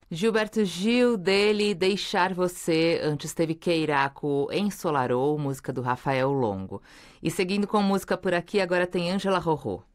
Gilberto Gil, dele Deixar Você, antes teve Keirako Ensolarou, música do Rafael Longo. E seguindo com música por aqui, agora tem Ângela Rorô.